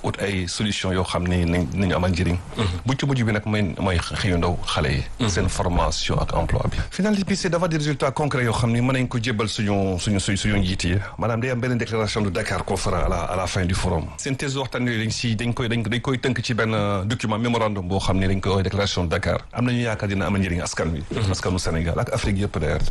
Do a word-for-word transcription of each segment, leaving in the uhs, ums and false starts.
ut ay solution yoo xam ne nañ nañu amal njëriñ. bu ci mujj bi nag mooy mooy xëyu ndaw xale yi. seen formation ak emploi bi. finalité bi c'est d'avoir des résultats concrets yoo xam ne mën nañ ko jébbal suñu suñu suñ suñu njiit yi maanaam day am benn déclaration de Dakar qu'on fera à la à la fin du forum. synthèse waxtaan yooyu dañ si dañ koy dañ koy tënk ci benn document mémorandum boo xam ne dañ koy déclaration de Dakar am nañu yaakaar dina amal njëriñ askan wi. askanu Sénégal ak Afrique yëpp d'ailleurs.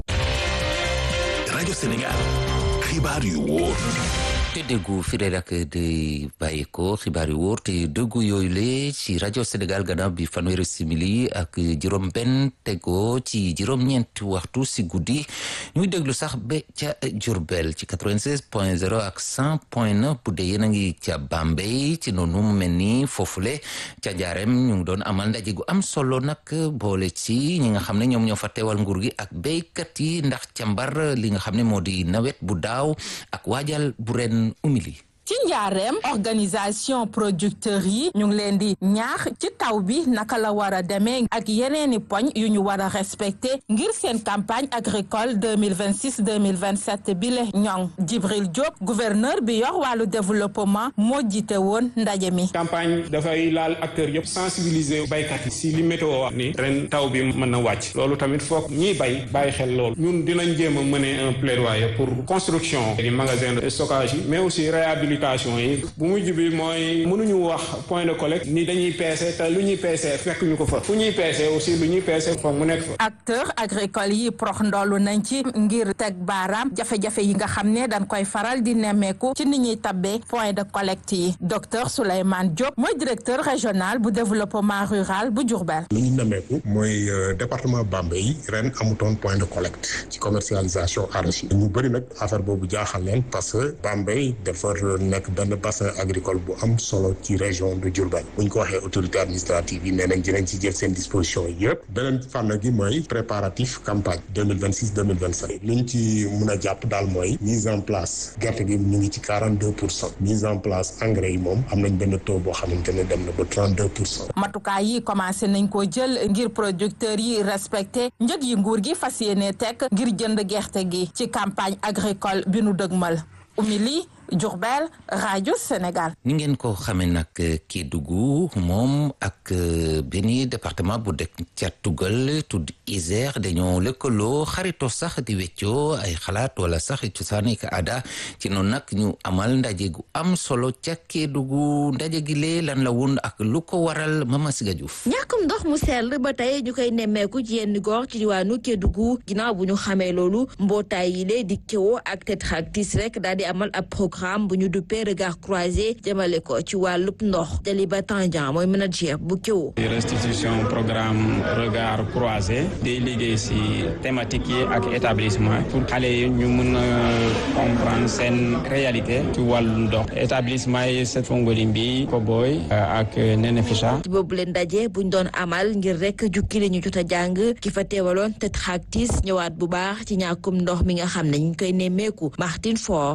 rajo Sénégal xibaar yu wóor. te déggu fi rek di bàyyi ko xibaar yu wóor te déggu yooyu le ci rajo Sénégal gannaaw bi fanweeri simili ak juróom benn tego ci juróom-ñeenti waxtu si guddi ñuy déglu sax ba ca Diourbel ci quatre-vingt-seize point zéro ak cent point neuf bu dee yéen a ngi ca Bambey ci noonu mu mel ni foofule ca Njaareem ñu ngi doon amal ndaje gu am solo nag boole ci ñi nga xam ne ñoom ñoo fa teewal nguur gi ak béykat yi ndax càmbar li nga xam ne moo di nawet bu daaw ak waajal bu ren umili ci Njaareem organisation producteurs yi ñu ngi leen di ñaax ci taw bi naka la war a demee ak yeneeni poñ yu ñu war a respecter ngir seen campagne agricole deux mille vingt-six deux mille vingt-sept bi le ñoŋ Djibril Diop gouverneur bi yor wàllu développement moo jiite woon ndaje mi. campagne dafay laal acteurs yëpp sensibiliser baykat yi si li météo wax ni ren taw bi mën na wàcc loolu tamit foog ñiy bay bàyyi xel loolu ñun dinañ jéem a mener un plaidoyer pour construction des magasins de stockage yi mais aussi réhabilitation yi bu mujj bi mooy mënuñu wax point de collecte ni dañuy peese te lu ñuy peese fekk ñu ko fa fu ñuy peese aussi lu ñuy peese foog mu nekk fa. acteurs agricoles yi prox ndoolu nañ ci ngir teg baaraam jafe-jafe yi nga xam ne dañ koy faral di nemmeeku ci ni ñuy tabbee point de collecte yi docteur Souleymane Diop mooy directeur régional bu développement rural bu Diourbel. lu ñu nemmeeku mooy département Bambey ren amutoon point de collecte ci commercialisation arachide ñu bëri nag affaire boobu jaaxal leen parce que Bambey dafa nekk benn bassin agricole bu am solo ci région de Diourbel bu ñu ko waxee autorité administrative yi nee nañ dinañ ci jël seen disposition yëpp beneen fànn gi mooy préparatif campagne deux mille vingt-six deux mille vingt-sept li ñu ci mën a jàpp daal mooy mise en place gerte gi ñu ngi ci quarante-deux pour cent mise en place engrais yi moom am nañ benn taux boo xamante ne dem na ba trente-deux pour cent. matukaay yi commencé nañ koo jël ngir producteurs yi respecté njëg yi nguur gi fas yéene teg ngir jënd gerte gi ci campagne agricole bi nu dëgmal umili Diourbel rajo Sénégal. ni ngeen ko xamee nag Kédougou moom ak benn département bu dëkk ca Tugal tudd Isère dañoo lëkkaloo xaritoo sax di weccoo ay xalaat wala sax cosaan ak aada ci noonu nag ñu amal ndaje gu am solo ca Kédougou ndaje gi lee lan la woon ak lu ko waral Mama Siga Diouf. ñàkkum ndox mu sell ba tey ñu koy nemmeeku ci yenn gox ci diwaanu Kédougou ginnaaw bu ñu xamee loolu mbootaay yi lee di Kéwo ak Tetractis rek daal di amal ab programme bu ñu duppee regard croisé jëmale ko ci wàllub ndox Daliba Tandian mooy manager bu Kéwo. restitution programme regard croisé day liggéey si thématique yi ak établissement pour xale yi ñu mën a comprendre seen réalité ci wàllu ndox établissement yi set Fongolimbi Koboy ak Nene Ficha. ci boobu leen daje buñ doon amal ngir rek jukki li ñu jot a jàng ki fa teewaloon Tetractis ñëwaat bu baax ci ñàkkum ndox mi nga xam ne ñu koy nemmeeku Martine Faure.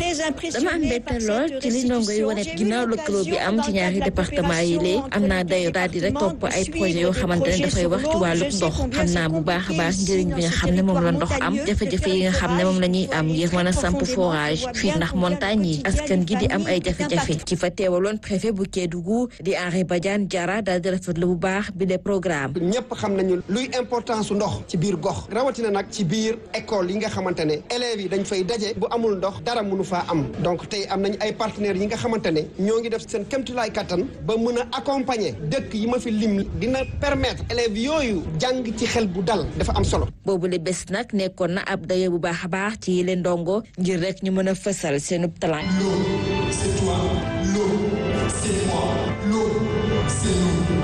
dama am mbette lool ci li ndongo yi wane ginnaaw lëkkaloo bi am ci ñaari département yi lee am naa dayo daal di rek topp ay projet yoo xamante ne dafay wax ci wàllub ndox xam naa bu baax a baax njëriñ bi nga xam ne moom la ndox am jafe-jafe yi nga xam ne moom la ñuy am ngir mën a samp forage fii ndax montagne yi askan gi di am ay jafe-jafe ci fa teewaloon préfet bu Kédougou di Henri Badiane Diarra daal di rafetlu bu baax bi le programme. ñëpp xam nañu luy importance su ndox ci biir gox rawatina nag ci biir école yi nga xamante ne élèves yi dañ fay daje bu amul ndox dara mënu faa am donc tey am nañ ay partenaires yi nga xamante ne ñoo ngi def seen kéemtulaay kattan ba mën a accompagner dëkk yi ma fi lim dina permettre élèves yooyu jàng ci xel bu dal dafa am solo. boobu le bés nag nekkoon na ab dayo bu baax a baax ci yile ndongo ngir rek ñu mën a fësal seenub talent. L'eau, c'est toi. L'eau, c'est moi. L'eau, c'est nous.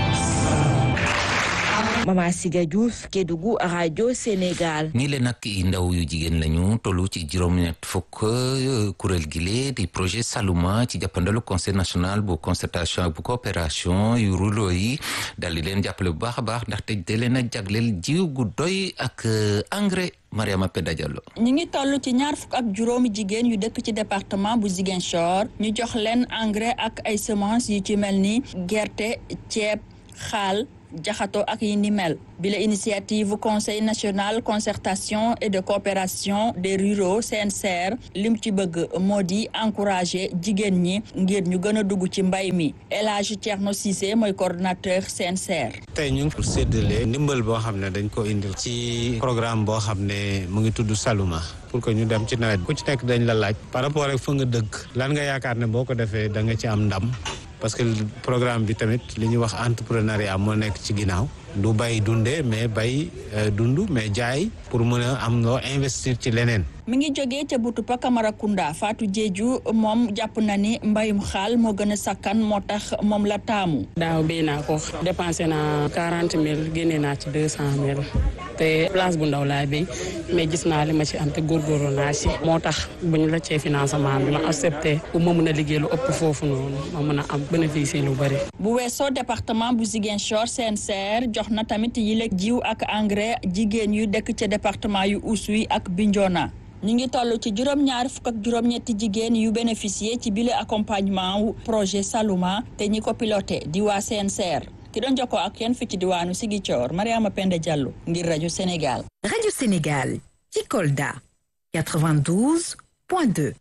Mama Siga Diouf Kédougou rajo Sénégal. ñi leen nag ndaw yu jigéen lañu tollu ci juróom-ñett fukk kuréel gile di projet Saluma ci jàppandalu conseil national bu concertation ak bu coopération yu rulo yi dal di leen jàppale bu baax a baax ndaxte da leen a jagleel jiw gu doy ak engrais. Mariama Penda Diallo. ñu ngi toll ci ñaar fukk ak juróomi jigéen yu dëkk ci département bu Ziguinchor ñu jox leen engrais ak ay semences yu ci mel ni gerte ceeb xaal jaxato ak yi ni mel bi la initiative conseil national concertation et de coopération des ruraux C N C R lim ci bëgg moo di encourager jigéen ñi ngir ñu gën a dugg ci mbay mi El Hadji Thierno Cissé mooy coordonnateur C N C R. tey ñu ngi séddale ndimbal boo xam ne dañ ko indil ci programme boo xam ne mu ngi tudd Saluma pour que ñu dem ci nawet ku ci nekk dañ la laaj par rapport ak fa nga dëkk lan nga yaakaar ne boo ko defee da nga ci am ndam parce que programme bi tamit li ñuy wax entrepreneuriat moo nekk ci ginnaaw du bay dundee mais bay dund mais jaay pour mën a am loo investir ci leneen. mi ngi jógee ca Boutoupa Camaracounda Fatou Diédhiou moom jàpp na ni mbayum xaal moo gën a sakkan moo tax moom la taamu. daaw béy naa ko dépensé naa quarante mille génnee naa ci deux cent mille te place bu ndaw laay béy mais gis naa li ma ci am te góorgóorlu naa ci moo tax bu ñu la cee financement bi ma accepté pour ma mën a liggéey lu ëpp foofu noonu ma mën a am bénéfice lu bari. bu weesoo département bu Ziguinchor C N C R jox na tamit yile jiw ak engrais jigéen yu dëkk ca département yu Oussouye ak Bignona. ñu ngi toll ci juróom-ñaar fukk ak juróom-ñetti jigéen yu bénéficier ci bile accompagnement wu projet Saluma te ñi ko piloté di waa C N C R ki doon jokkoo ak yéen fi ci diwaanu Ziguinchor Mariama Penda Diallo ngir rajo Sénégal. rajo Sénégal ci Kolda quatre-vingt-douze point deux.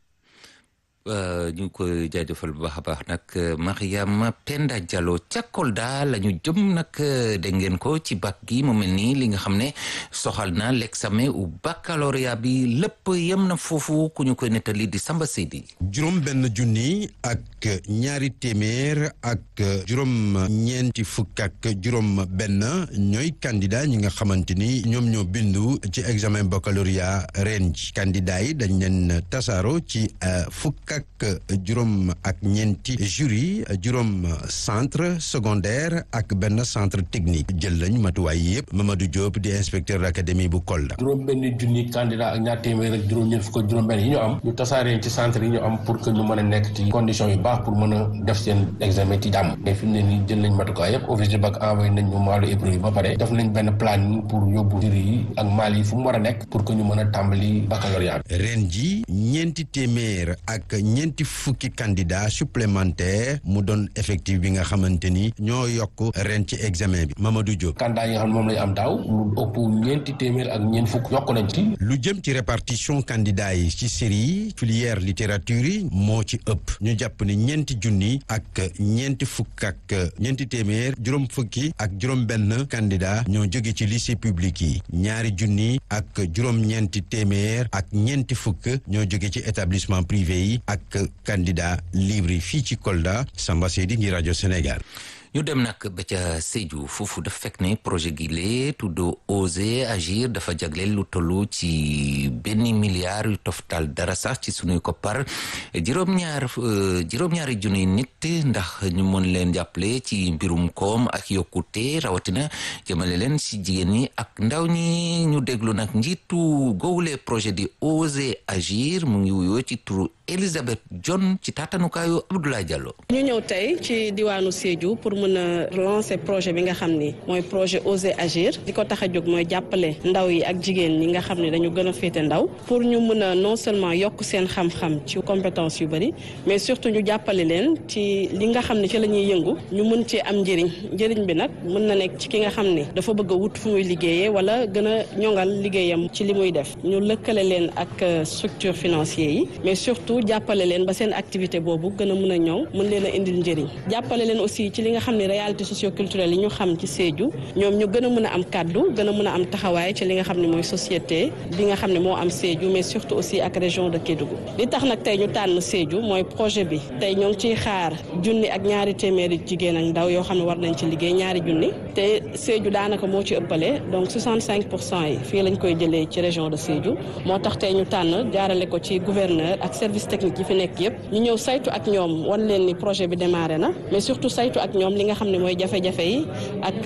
ñu ngi koy jaajëfal bu baax a baax nag Mariama Penda Diallo ca Kolda la ñu jëm nag dégg ngeen ko ci bac gi mu mel nii li nga xam ne soxal na l'examen ou baccalauréat bi lépp yem na foofu ku ñu koy nettali di Samba Seydi. juróom benn junni ak ñaari téeméer ak juróom ñeenti fukk ak juróom benn ñooy candidat ñi nga xamante ni ñoom ñoo bindu ci examen baccalauréat ren ji candidat yi dañ leen tasaaro ci fukk ak juróom ak ñeenti jury juróom centre secondaire ak benn centre technique jël lañ matuwaay yëpp Mamadou Diop di inspecteur d'académie bu Kolda. juróom benn junni candidat ak ñaar téeméer ak juróom ñeent fukk ak juróom benn yi ñu am ñu tasaareen ci centre yi ñu am pour que ñu mën a nekk ci conditions yu baax pour mën a def seen examen ci jàmm mais fi mu ne nii jël nañ matukaay yëpp office du bac envoyé nañ ñu maalu épreuve yi ba pare def nañ benn planning pour yóbbu jury yi ak maal yi fu mu war a nekk pour que ñu mën a tàmbali baccalauréat bi. ren ji ñeenti téeméer ak ñeenti fukki candidat supplémentaire mu doon effectif bi nga xamante ni ñoo yokk ren ci examen bi Mamadou Diop. candidat yi nga xam ne moom lañ am daaw lu ëpp ñeenti téeméer ak ñeent fukk yokk nañ ci. lu jëm ci répartition candidat yi ci série filière littérature yi moo ci ëpp ñu jàpp ni ñeenti junni ak ñeenti fukk ak ñeenti téeméer juróom fukki ak juróom benn candidat ñoo jóge ci lycée public yi ñaari junni ak juróom ñeenti téeméer ak ñeenti fukk ñoo jóge ci établissement privé yi ak candidat libre fii ci Kolda Samba Seydi ngi rajo Sénégal. ñu dem nag ba ca Sédhiou foofu dafa fekk ne projet gi lee tudd Oser Agir dafa jagleel lu tollu ci benn milliard yu toftal dara sax ci sunuy koppar juróom-ñaar juróom-ñaari junniy nit ndax ñu mën leen jàppale ci mbirum koom ak yokkute rawatina jëmale leen ci jigéen ñi ak ndaw ñi ñu déglu nag njiitu gowule projet di Oser Agir mu ngi wuyoo ci turu Elisabeth John ci taatanukaayu Abdoulaye Diallo. ñu ñëw tey ci diwaanu Sédhiou pour mën a lancer projet bi nga xam ni mooy projet Oser Agir di ko tax a jóg mooy jàppale ndaw yi ak jigéen ñi nga xam ne dañu gën a féete ndaw pour ñu mën a non seulement yokk seen xam-xam ci compétence yu bëri mais surtout ñu jàppale leen ci li nga xam ne ci la ñuy yëngu ñu mën ci am njëriñ njëriñ bi nag mën na nekk ci ki nga xam ne dafa bëgg a wut fu muy liggéeyee wala gën a ñongal liggéeyam ci li muy def ñu lëkkale leen ak structure financier yi mais surtout jàppale leen ba seen activité boobu gën a mën a ñoŋ mën leen a indil njëriñ jàppale leen aussi ci li nga xam ne réalité socio-culturelle yi ñu xam ci Sédhiou ñoom ñu gën a mën a am kàddu gën a mën a am taxawaay ci li nga xam ne mooy société bi nga xam ne moo am Sédhiou mais surtout aussi ak région de Kédougou li tax nag tey ñu tànn Sédhiou mooy projet bi tey ñoo ngi ciy xaar junni ak ñaari téeméeri jigéen ak ndaw yoo xam ne war nañ ci liggéey ñaari junni te Sédhiou daanaka moo ci ëppale donc soixante-cinq pour cent yi fii lañ koy jëlee ci région de Sédhiou moo tax tey ñu tànn jaarale ko ci gouverneur ak service technique yi fi nekk yëpp ñu ñëw saytu ak ñoom wan leen ni projet bi démarré na mais surtout saytu ak ñoom li nga xam ne mooy jafe-jafe yi ak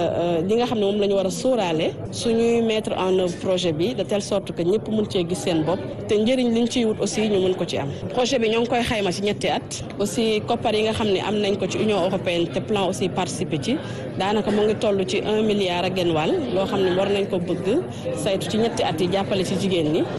li nga xam ne moom la ñu war a sóoraale suñuy mettre en œuvre projet bi de telle sorte que ñëpp mën cee gis seen bopp te njëriñ liñ ciy wut aussi ñu mën ko ci am projet bi ñoo ngi koy xayma ci ñetti at aussi koppar yi nga xam ne am nañ ko ci Union européenne te plan aussi participer ci daanaka mu ngi toll ci un milliard ak genn wàll loo xam ne war nañ ko bëgg saytu ci ñetti at yi jàppale ci jigéen ñi.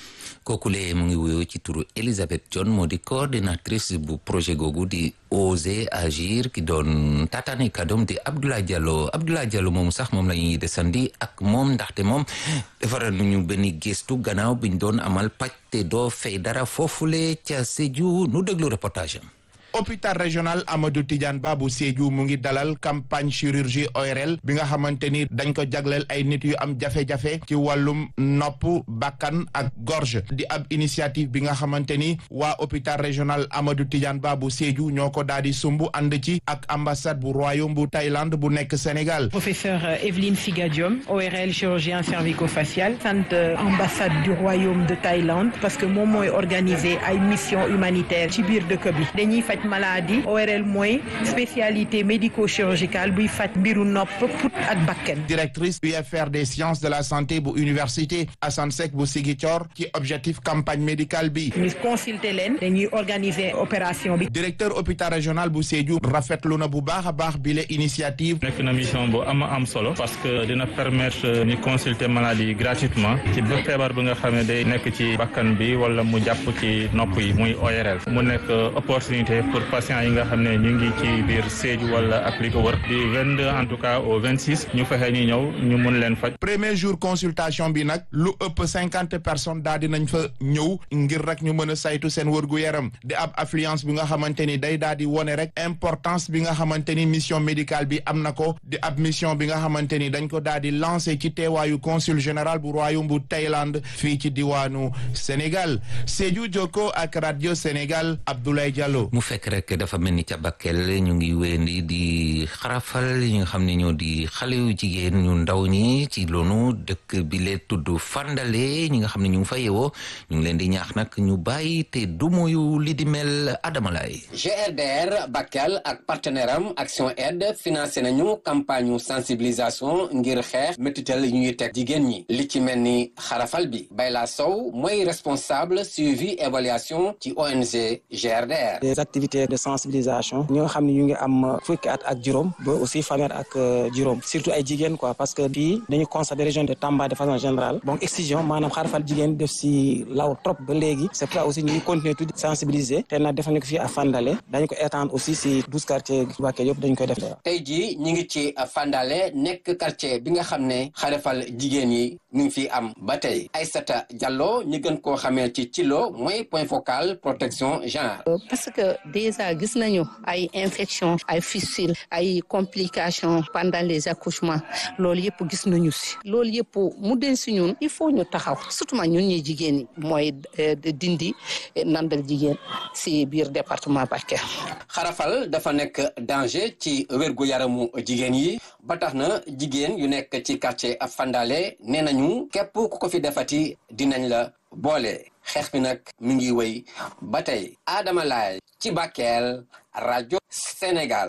kookule mu ngi wuyoo ci turu Elisabeth John moo di coordinatrice bu projet googu di Oser Agir ki doon taataane kàddoom di Abdoulaye Diallo Abdoulaye Diallo moom sax moom la ñuy desandi ak moom ndaxte moom defaral nañu benn gëstu gannaaw biñ doon amal pàcc te doo fay dara foofule ca Sédhiou nu déglu reportage am. hôpital régional Amadou Tidiane Ba bu Sédhiou mu ngi dalal campagne chirurgie O R L bi nga xamante ni dañ ko jagleel ay nit yu am jafe-jafe ci wàllum nopp bakkan ak gorge di ab initiative bi nga xamante ni waa hôpital régional Amadou Tidiane Ba bu Sédhiou ñoo ko daal di sumb ànd ci ak ambassade bu royaume bu Thaïlande bu nekk Sénégal. Professeur Evelyne Figadiom O R L chirurgien cervico-facial sant ambassade du royaume de Thaïlande parce que moom mooy organiser ay mission humanitaire ci biir dëkk bi dañuy faj maladie O R L mooy spécialité médico-chirurgicale buy faj mbiru nopp put ak bakken. Directrice U F R des sciences de la santé bu université Assane Seck bu Ziguinchor ci objectif campagne médicale bi. ñu consulter leen dañuy organiser opération bi. directeur hôpital régional bu Sédhiou rafetlu na bu baax a baax bi la initiative. nekk na mission bu am am solo parce que dina permettre ñu consulter maladie gratuitement ci bépp feebar bi nga xam ne day nekk ci bakkan bi wala mu jàpp ci nopp yi muy O R L mu nekk opportunité pour patients yi nga xam ne ñu ngi ci biir Sédhiou wala ak li ko wër di vingt-deux en tout cas au vingt-six ñu fexe ñu ñëw ñu mun leen faj. premier jour consultation bi nag lu ëpp cinquante personnes daal di nañ fa ñëw ngir rek ñu mën a saytu seen wërgu yaram di ab affluence bi nga xamante ni day daal di wone rek importance bi nga xamante ni mission médicale bi am na ko di ab mission bi nga xamante ni dañ ko daal di lancé ci teewaayu consul général bu royaume bu Thaïlande fii ci diwaanu Sénégal Sédhiou Jokko ak radio Sénégal Abdoulaye Diallo. mu fekk rek dafa mel ni ca Bakel ñu ngi wéyandi di xarafal yi nga xam ne ñoo di xale yu jigéen ñu ndaw ñi ci loonu dëkk bi lee tudd Fandale ñi nga xam ne ñu ngi fa yeewoo ñu ngi leen di ñaax nag ñu bàyyi te du moyu li di mel Adama Lay. G R D R Bakel ak partenaire am Action Aide financé nañu campagne sensibilisation ngir xeex métital yi ñuy teg jigéen ñi li ci mel ni xarafal bi Bayla Sow mooy responsable suivi évaluation ci O N G G R D R. des activités de sensibilisation ñi nga xam ne ñu ngi am fukki at ak juróom ba aussi fanweer ak juróom surtout ay jigéen quoi parce que fii dañu constaté région de Tamba de façon générale donc excision maanaam xarafal jigéen def si law trop ba léegi c'est pourquoi aussi ñu ngi continuer tout sensibiliser te nag def nañu ko fii à Fandale dañu ko étendre aussi si douze quartiers Bakel yëpp dañu koy def. tey jii ñu ngi ci Fandale nekk quartier bi nga xam ne xarafal jigéen yi ñu ngi fi am ba tey Aïssata Diallo ñu gën koo xamee ci Thilo mooy point focal protection genre. parce que déjà gis nañu ay infection ay fistule ay complications pendant les accouchements loolu yëpp gis nañu si loolu yëpp mu den si ñun il faut ñu taxaw surtout ñun ñi jigéen ñi mooy dindi nandal jigéen si biir département Bakel. xarafal dafa nekk danger ci wérgu yaramu jigéen yi ba tax na jigéen yu nekk ci quartier Fandale nee nañu képp ku ko fi defati dinañ la boole xeex bi nag mi ngi wéy ba tey Adama Laye ci Bakel rajo Sénégal.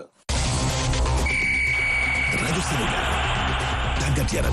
rajo Sénégal tàggat yaram.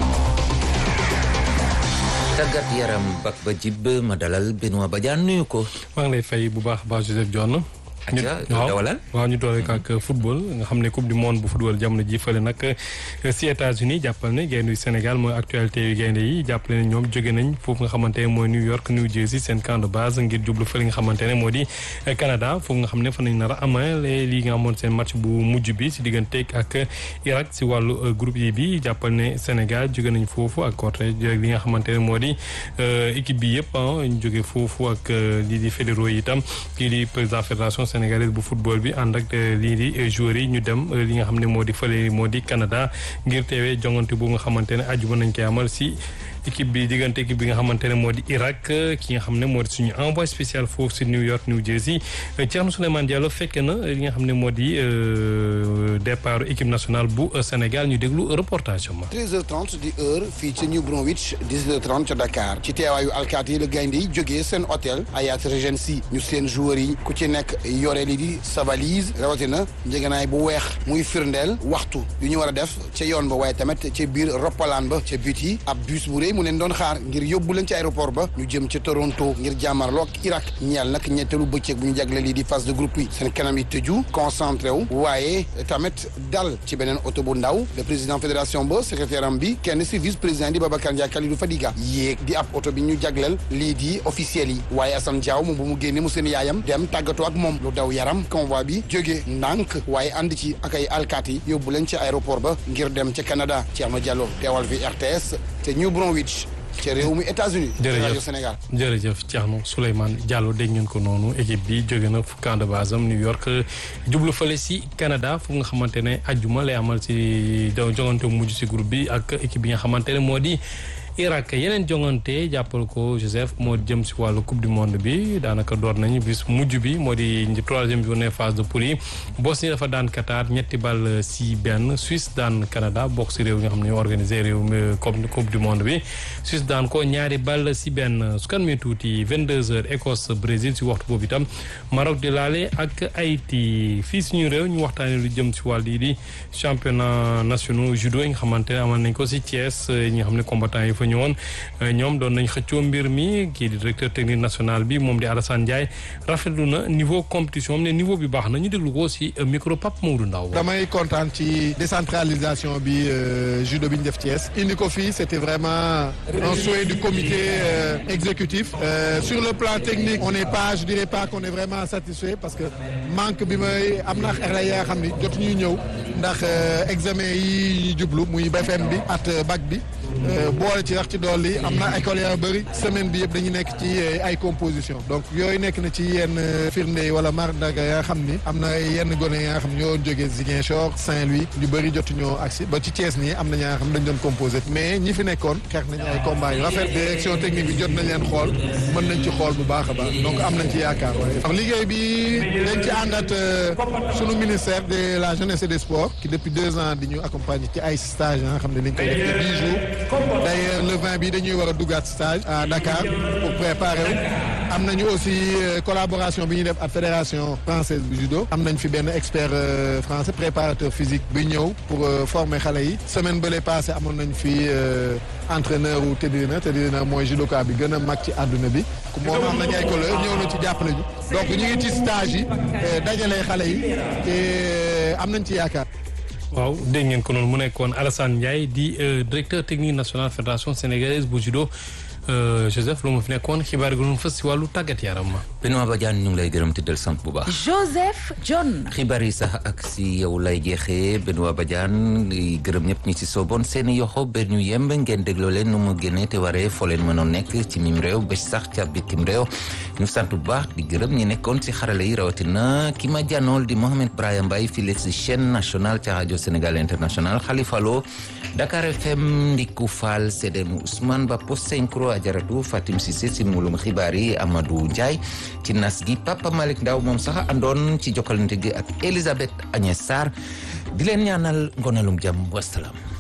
tàggat yaram bak ba jib ma dalal Benoît Badiane nuyu ko. maa ngi lay fay bu baax baax Joseph Dione. waaw waaw ñu doole ak football nga xam ne coupe du monde bu football jamono ji fële nag si États-Unis jàppal ne gaynde yu Sénégal mooy actualité yu gaynde yi jàppale ne ñoom jóge nañ foofu nga xamante ne mooy New York New Jersey seen camp de base ngir jublu fële nga xamante ne moo di Canada foofu nga xam ne fa nañ nar a amale lii nga xamoon seen match bu mujj bi si diggante ak Irak si wàllu groupe yi bi jàppal ne Sénégal jóge nañ foofu ak côté li nga xamante ne moo di équipe bi yëpp ñu jóge foofu ak lii di fédéraux yi itam kii di président fédération sénégalaise bu football bi ànd ak lii di joueurs yi ñu dem li nga xam ne moo di fële moo di Canada ngir teewee jongante bu nga xamante ne aju nañ koy amal si équipe bi diggante équipe bi nga xamante ne moo di Irak ki nga xam ne moo di suñu envoyé spécial foofu si New York New Jersey Thierno Souleymane Diallo fekke na li nga xam ne moo di départ équipe nationale bu Sénégal ñu déglu reportage am. treize heures trente di heure fii ci New Brunswick dix-huit heures trente ca Dakar ci teewaayu alkaati yi la gaynde yi jógee seen hôtel Hyatt Regency ñu seen joueurs yi ku ci nekk yore li di sa valise rawatina njëganaay bu weex muy firndeel waxtu yu ñu war a def ca yoon ba waaye tamit ca biir roppalaan ba ca but yi ab bus bu rëy yi mu leen doon xaar ngir yóbbu leen ci aéroport ba ñu jëm ci Toronto ngir jàmmarloo ak Irak ñeel nag ñetteelu bëccëg bu ñu jagle lii di phase de groupe yi seen kanam yi tëju concentré wu waaye tamit dal ci beneen oto bu ndaw le président fédération ba secrétaire am bi kenn si vice président di Babacar Ndiaye Kalidou Fadiga yéeg di ab oto bi ñu jagleel lii di officiel yi waaye Assane Diaw moom bu mu génne mu seen yaayam dem tàggatoo ak moom lu daw yaram convoi bi jógee ndànk waaye ànd ci ak ay alkaati yóbbu leen ci aéroport ba ngir dem ca Canada Thierno Diallo teewal fi R T S te New Brunswick ci réew mi États-Unis rajo Sénégal jërëjëf Thierno Souleymane Diallo dégg ngeen ko noonu équipe bi jóge na fu camp de base am New York jublu fële si Canada fu nga xamante ne ajjuma lay amal si jongante mujj si groupe bi ak équipe bi nga xamante ne moo di Irak yeneen jongante jàppal ko Joseph moo jëm si wàllu coupe du monde bi daanaka door nañu bis mujj bi moo di troisième journée phase de poule yi Bosnie dafa daan Qatar ñetti ball si benn Suisse daan Canada bokk si réew yi nga xam ne ñoo organisé réew mi coupe du monde bi Suisse daan ko ñaari ball si benn su kan mi tuuti vingt-deux heures Écosse Brésil si waxtu boobu itam Maroc di laale ak Haïti fii suñu réew ñu waxtaanee lu jëm si wàll yi di championnat national judo yi nga xamante ne amal nañ ko si Thiès ñi nga xam ne combattant yi ñëwoon ñoom doon nañ xëccoo mbir mi kii di directeur technique national bi moom di Alassane Ndiaye rafetlu na niveau compétition am ne niveau bi baax na ñu déglu ko si micro Pape Maodo Ndaw damay kontaan ci décentralisation bi judo bi ñu def Thiès indi ko fii c'était vraiment un souhait du comité euh, exécutif euh, sur le plan technique on n'est pas je dirais pas qu'on est vraiment satisfait parce que manque bi may am na xale yaa xam ni jot ñuy ñëw ndax examen yi jublu muy B F M bi at bac bi boole ci rax ci dolli am na école yaa bëri semaine bi yëpp dañu nekk ci ay composition donc yooyu nekk na ci yenn firnde wala mardaga yaa xam ni am na yenn gone yaa xam ñoo jógee Ziguinchor Saint-Louis ñu bëri jotu ñoo agsi ba ci Thiès nii am na ñaa xam dañ doon composé mais ñi fi nekkoon xeex nañu ay combat yu rafet direction technique bi jot nañ leen xool mën nañ ci xool bu baax a baax donc am nañ ci yaakaar waaye ndax liggéey bi dañ ci àndat sunu ministère de la jeunesse et des sports qui depuis deux ans di ñu accompagner ci ay stage nga xam ne dañ koy def ci dix jours d'ailleurs le vingt bi dañuy war a duggaat stage à Dakar pour préparer wu am nañu aussi collaboration bi ñuy def ak fédération française bu judo am nañ fi benn expert français préparateur physique bi ñëw pour former xale yi semaine bële passé amoon nañ fi entraîneur wu Tedina Tedina mooy judoka bi gën a mag ci àdduna bi moom am nañu ay collègues ñëw na ci jàppale ñu donc ñu ngi ci stage yi dajalee xale yi te am nañ ci yaakaar. waaw dégg ngeen ko noonu mu nekkoon Alassane Ndiaye di directeur technique national fédération sénégalaise bu judo Joseph lu ma fi nekkoon xibaar gi doon fës si wàllu tàggat yaram ma. Benoît Badiane ñu ngi lay gërëm te del sant bu baax. Joseph John. xibaar yi sax ak si yow lay jeexee Benoît Badiane di gërëm ñëpp ñi si sooboon seen i yoxo ba ñu yemb ngeen dégloo leen nu mu génnee te waree foo leen mënoon nekk ci mim réew ba sax ca bitim réew ñu sant bu baax di gërëm ñi nekkoon si xarale yi rawatina ki ma jànnool di Mohamed Brahim Mbaye fii si chaîne nationale ca rajo Sénégal international Khalifa Lo Dakar F M Ndiku Fall Sedem Ousmane Ba post synchro Ajaratu Fatim Cissé si mulum xibaar yi Amadou Ndiaye ci nas gi Papa Malick Ndaw moom sax àndoon ci jokkalante gi ak Elisabeth Agnès Sarr di leen ñaanal ngonalum jàmm wasalaam